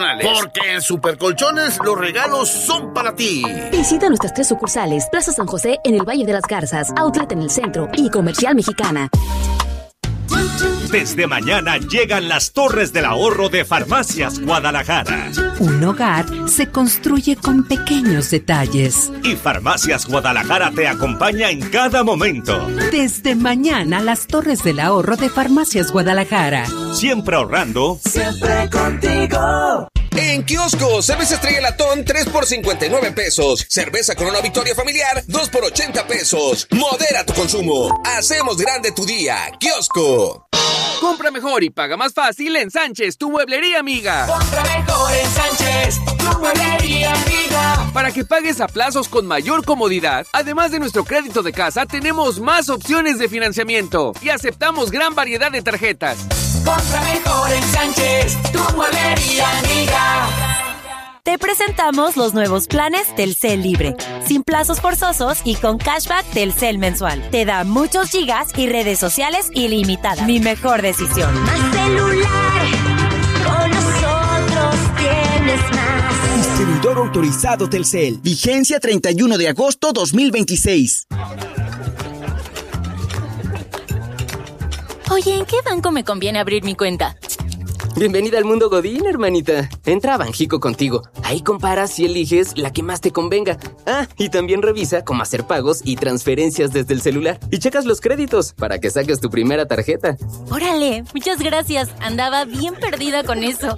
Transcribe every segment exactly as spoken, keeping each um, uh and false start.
Porque en Supercolchones los regalos son para ti. Visita nuestras tres sucursales: Plaza San José en el Valle de las Garzas, Outlet en el centro y Comercial Mexicana. Desde mañana llegan las Torres del Ahorro de Farmacias Guadalajara. Un hogar se construye con pequeños detalles. Y Farmacias Guadalajara te acompaña en cada momento. Desde mañana, las Torres del Ahorro de Farmacias Guadalajara. Siempre ahorrando. Siempre contigo. En Kiosco, cerveza Estrella Latón tres por cincuenta y nueve pesos. Cerveza Corona Victoria Familiar dos por ochenta pesos. Modera tu consumo. Hacemos grande tu día. Kiosco. Compra mejor y paga más fácil en Sánchez, tu mueblería amiga. Compra mejor en Sánchez, tu mueblería amiga. Para que pagues a plazos con mayor comodidad, además de nuestro crédito de casa, tenemos más opciones de financiamiento y aceptamos gran variedad de tarjetas. Compra mejor en Sánchez, tu mueblería amiga. Te presentamos los nuevos planes Telcel Libre, sin plazos forzosos y con cashback Telcel mensual. Te da muchos gigas y redes sociales ilimitadas. Mi mejor decisión. Más celular, con nosotros tienes más. Distribuidor autorizado Telcel. Vigencia treinta y uno de agosto dos mil veintiséis. Oye, ¿en qué banco me conviene abrir mi cuenta? Bienvenida al mundo Godín, hermanita. Entra a Banjico Contigo. Ahí comparas y eliges la que más te convenga. Ah, y también revisa cómo hacer pagos y transferencias desde el celular. Y checas los créditos para que saques tu primera tarjeta. Órale, muchas gracias. Andaba bien perdida con eso.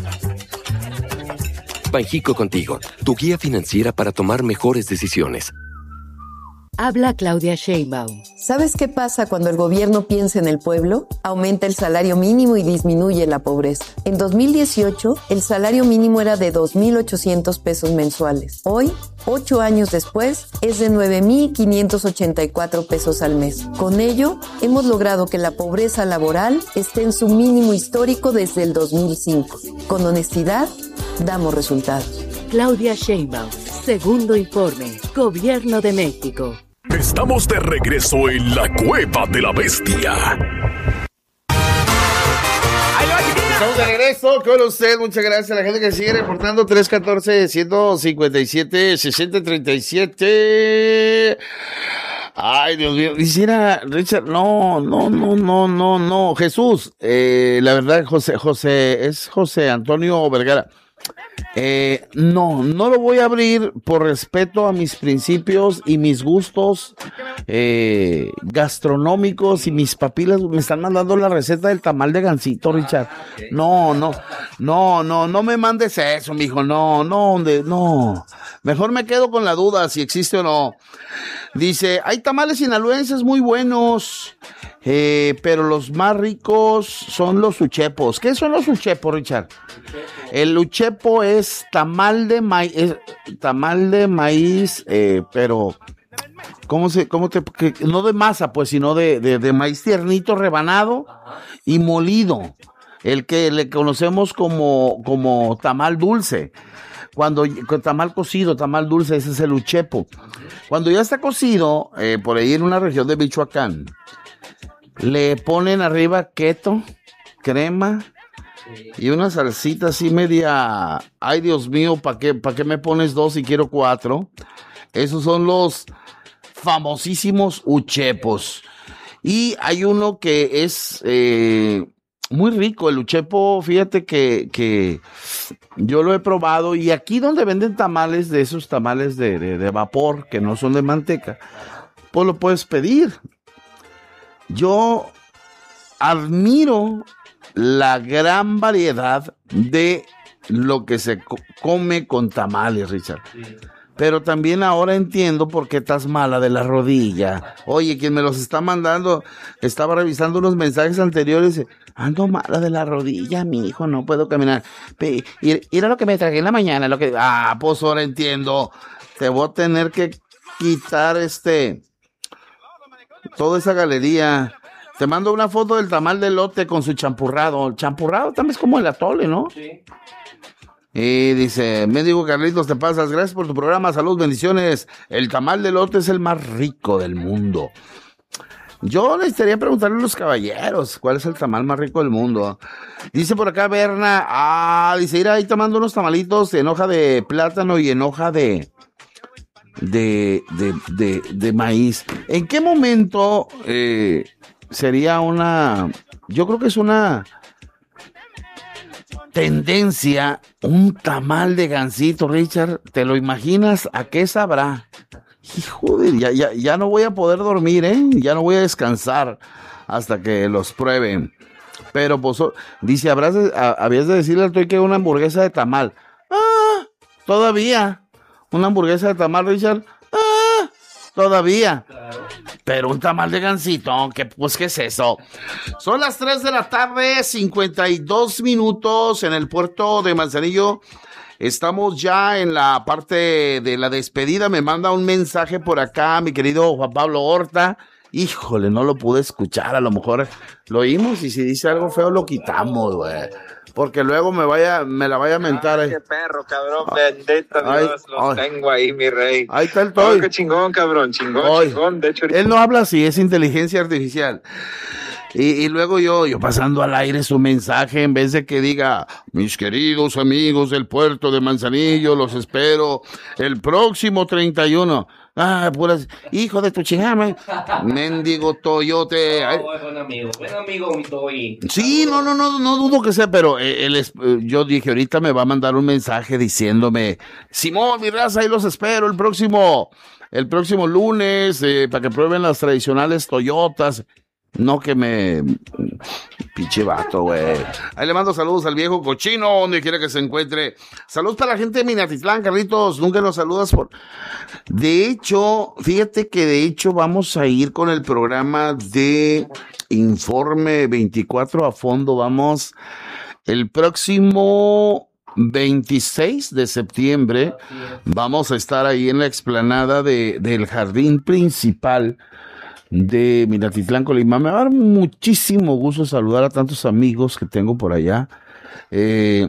Banjico Contigo, tu guía financiera para tomar mejores decisiones. Habla Claudia Sheinbaum. ¿Sabes qué pasa cuando el gobierno piensa en el pueblo? Aumenta el salario mínimo y disminuye la pobreza. En dos mil dieciocho, el salario mínimo era de dos mil ochocientos pesos mensuales. Hoy, ocho años después, es de nueve mil quinientos ochenta y cuatro pesos al mes. Con ello, hemos logrado que la pobreza laboral esté en su mínimo histórico desde el dos mil cinco. Con honestidad, damos resultados. Claudia Sheinbaum. Segundo informe. Gobierno de México. Estamos de regreso en la Cueva de la Bestia. Estamos de regreso con usted. Muchas gracias a la gente que sigue reportando. Tres uno cuatro, uno cinco siete, seis cero tres siete. Ay, Dios mío. Quisiera, Richard, no, no, no, no, no, no. Jesús, eh, la verdad, José, José, es José Antonio Vergara. Eh, no, no lo voy a abrir por respeto a mis principios y mis gustos eh, gastronómicos y mis papilas. Me están mandando la receta del tamal de gansito, Richard. No, no, no, no, no me mandes eso, mijo. No, no, no. Mejor me quedo con la duda si existe o no. Dice, hay tamales sinaloenses muy buenos, eh, pero los más ricos son los uchepos. ¿Qué son los uchepos, Richard? El uchepo es tamal de maíz, tamal de maíz, eh, pero ¿cómo se, cómo te, que, no de masa, pues, sino de, de, de maíz tiernito rebanado y molido, el que le conocemos como, como tamal dulce. Cuando tamal cocido, tamal dulce, ese es el uchepo. Cuando ya está cocido, eh, por ahí en una región de Michoacán, le ponen arriba keto, crema y una salsita así media. Ay, Dios mío, ¿para qué, para qué me pones dos si quiero cuatro? Esos son los famosísimos uchepos. Y hay uno que es eh, muy rico, el uchepo. Fíjate que, que yo lo he probado, y aquí donde venden tamales, de esos tamales de, de, de vapor, que no son de manteca, pues lo puedes pedir. Yo admiro la gran variedad de lo que se co- come con tamales, Richard. Sí. Pero también ahora entiendo por qué estás mala de la rodilla. Oye, quien me los está mandando, estaba revisando unos mensajes anteriores. Ando mala de la rodilla, mi hijo, no puedo caminar. Y era lo que me tragué en la mañana. Lo que, ah, pues ahora entiendo. Te voy a tener que quitar este, toda esa galería. Te mando una foto del tamal de elote con su champurrado. El champurrado también es como el atole, ¿no? Sí. Y dice, me digo, Carlitos, te pasas, gracias por tu programa, salud, bendiciones. El tamal de elote es el más rico del mundo. Yo necesitaría preguntarle a los caballeros cuál es el tamal más rico del mundo. Dice por acá Berna, ah, dice, ir ahí tomando unos tamalitos en hoja de plátano y en hoja de de de, de, de maíz. ¿En qué momento eh, sería una, yo creo que es una tendencia, un tamal de gansito, Richard? ¿Te lo imaginas? ¿A qué sabrá? Hijo de, ya, ya, ya no voy a poder dormir, ¿eh? Ya no voy a descansar hasta que los prueben. Pero, pues, dice, habrás de, a, habías de decirle al Toy que una hamburguesa de tamal. Ah, todavía. Una hamburguesa de tamal, Richard. Ah, todavía. Claro. Pero un tamal de gansito, ¿qué, pues, ¿qué es eso? Son las tres de la tarde, cincuenta y dos minutos en el puerto de Manzanillo. Estamos ya en la parte de la despedida. Me manda un mensaje por acá mi querido Juan Pablo Horta. Híjole, no lo pude escuchar. A lo mejor lo oímos y si dice algo feo lo quitamos, güey. Porque luego me vaya, me la vaya a mentar. Ay, qué perro, cabrón. Bendito ay, Dios, los ay, tengo ahí, mi rey. Ahí está el Toy. Oh, qué chingón, cabrón. Chingón, ay, chingón. De hecho, él no habla así, es inteligencia artificial. Y, y luego yo, yo pasando al aire su mensaje, en vez de que diga, mis queridos amigos del puerto de Manzanillo, los espero el próximo treinta y uno. Ah, puras, hijo de tu chingada, mendigo Toyote. No, buen amigo, buen amigo, mi Toy. Sí, no, no, no, no dudo que sea, pero él es, yo dije, ahorita me va a mandar un mensaje diciéndome, Simón, mi raza, ahí los espero el próximo, el próximo lunes, eh, para que prueben las tradicionales Toyotas. No que me... Pinche vato, güey. Ahí le mando saludos al viejo cochino, donde quiera que se encuentre. Saludos para la gente de Minatitlán, Carlitos. Nunca nos saludas por... De hecho, fíjate que de hecho vamos a ir con el programa de Informe veinticuatro a fondo. Vamos el próximo veintiséis de septiembre. Vamos a estar ahí en la explanada de, del jardín principal de Minatitlán, Colima. Me va a dar muchísimo gusto saludar a tantos amigos que tengo por allá. Eh,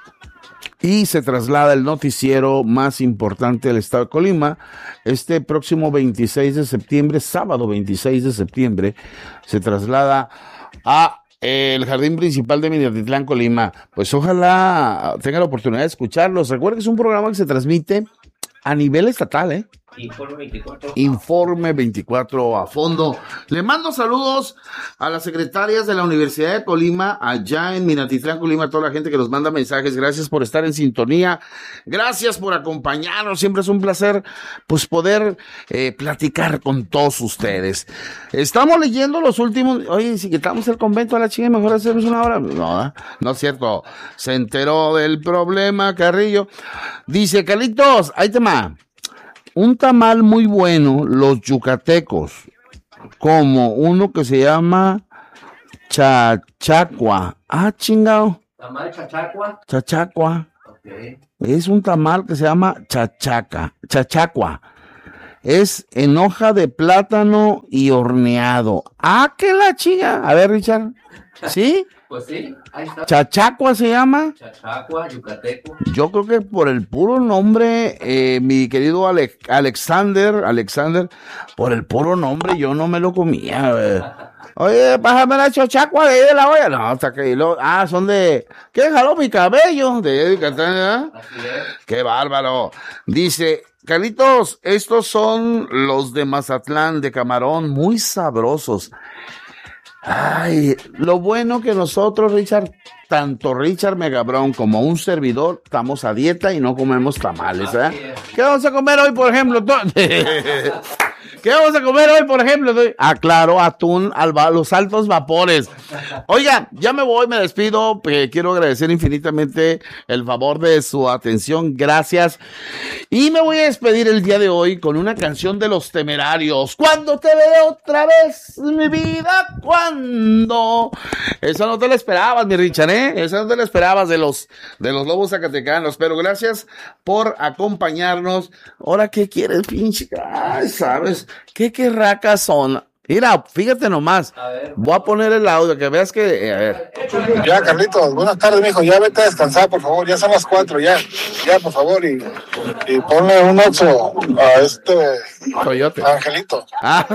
y se traslada el noticiero más importante del estado de Colima. Este próximo veintiséis de septiembre, sábado veintiséis de septiembre, se traslada a el jardín principal de Minatitlán, Colima. Pues ojalá tenga la oportunidad de escucharlos. Recuerden que es un programa que se transmite a nivel estatal, ¿eh? Informe veinticuatro. Informe veinticuatro a fondo. Le mando saludos a las secretarias de la Universidad de Colima, allá en Minatitlán, Colima, a toda la gente que nos manda mensajes. Gracias por estar en sintonía. Gracias por acompañarnos. Siempre es un placer, pues, poder eh, platicar con todos ustedes. Estamos leyendo los últimos... Oye, si quitamos el convento a la chica, mejor hacemos una hora. No, no es cierto. Se enteró del problema, Carrillo. Dice, Carlitos, ahí te va. Un tamal muy bueno, los yucatecos, como uno que se llama chachacua. Ah, chingado. ¿Tamal chachacua? Chachacua. Okay. Es un tamal que se llama chachaca, chachacua. Es en hoja de plátano y horneado. Ah, qué la chinga. A ver, Richard. ¿Sí? Pues sí, ahí está. ¿Chachacua se llama? Chachacua, yucateco. Yo creo que por el puro nombre, eh, mi querido Ale- Alexander, Alexander, por el puro nombre yo no me lo comía. Eh. Oye, pásame la chachacua de ahí de la olla. No, hasta que lo, ah, son de, ¿qué jaló mi cabello? De Yucatán, ¿verdad? Así es. Qué bárbaro. Dice, Carlitos, estos son los de Mazatlán, de camarón, muy sabrosos. Ay, lo bueno que nosotros, Richard, tanto Richard Megabrón como un servidor, estamos a dieta y no comemos tamales, ¿eh? ¿Qué vamos a comer hoy, por ejemplo? ¿Qué vamos a comer hoy, por ejemplo? Ah, claro, atún a los altos vapores. Oiga, ya me voy, me despido. Eh, quiero agradecer infinitamente el favor de su atención. Gracias. Y me voy a despedir el día de hoy con una canción de Los Temerarios. ¿Cuándo te veré otra vez, mi vida? ¿Cuándo? Esa no te la esperabas, mi Richard, ¿eh? Esa no te la esperabas de los, de los Lobos Zacatecanos. Pero gracias por acompañarnos. Ahora, ¿qué quieres, pinche? Ay, ¿sabes? ¿Qué querracas son? Mira, fíjate nomás. A ver. Voy a poner el audio, que veas que... A ver. Ya, Carlitos, buenas tardes, mijo. Ya vete a descansar, por favor. Ya son las cuatro, ya. Ya, por favor. Y, y ponle un ocho a este... Coyote. A Angelito. Ah.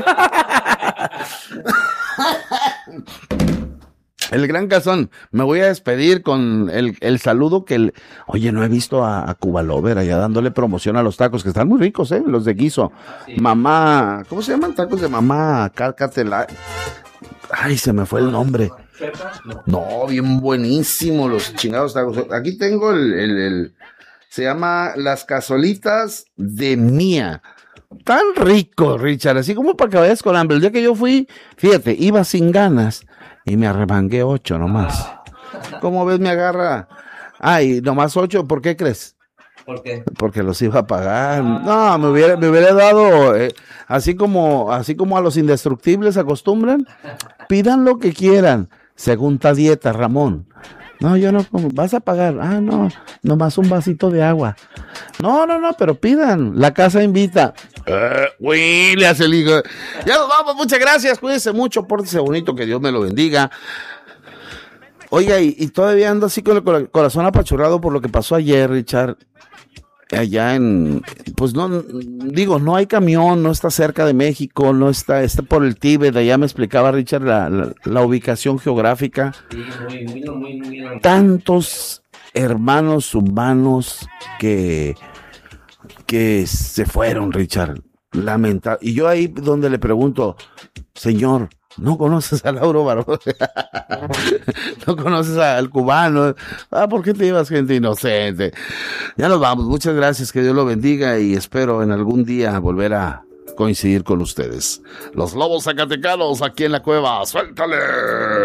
El gran Cazón, me voy a despedir con el, el saludo que el... Oye, no he visto a, a Cuba Lover allá dándole promoción a los tacos, que están muy ricos, ¿eh? Los de guiso. Sí. Mamá, ¿cómo se llaman tacos de mamá? Cárcatela. Ay, se me fue el nombre. No, bien buenísimo los chingados tacos. Aquí tengo el, el, el... Se llama Las Casolitas de Mía. Tan rico, Richard, así como para que vayas con hambre. El día que yo fui, fíjate, iba sin ganas. Y me arremangué ocho nomás. ¿Cómo ves? Me agarra. Ay, nomás ocho, ¿por qué crees? ¿Por qué? Porque los iba a pagar. No, me hubiera, me hubiera dado, eh, así como, así como a los indestructibles acostumbran, pidan lo que quieran, según ta dieta, Ramón. No, yo no, vas a pagar. Ah, no, nomás un vasito de agua. No, no, no, pero pidan. La casa invita. Eh, uy, le hace el hijo. Ya nos vamos, muchas gracias. Cuídense mucho, pórtese bonito, que Dios me lo bendiga. Oiga, y, y todavía ando así con el corazón apachurrado por lo que pasó ayer, Richard. Allá en, pues no, digo, no hay camión, no está cerca de México, no está, está por el Tíbet, allá me explicaba Richard la, la, la ubicación geográfica. Sí, muy, muy, muy, muy, muy. Tantos hermanos humanos que, que se fueron, Richard, lamentable. Y yo ahí donde le pregunto, señor, ¿no conoces a Lauro Barbosa? ¿No conoces al cubano? Ah, ¿por qué te llevas gente inocente? Ya nos vamos. Muchas gracias. Que Dios lo bendiga y espero en algún día volver a coincidir con ustedes. Los Lobos Zacatecanos aquí en la cueva. ¡Suéltale!